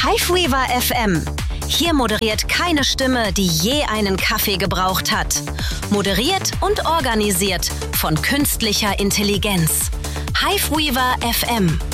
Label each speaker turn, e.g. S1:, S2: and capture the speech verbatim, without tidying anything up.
S1: Hiveweaver F M. Hier moderiert keine Stimme, die je einen Kaffee gebraucht hat. Moderiert und organisiert von künstlicher Intelligenz. Hiveweaver F M.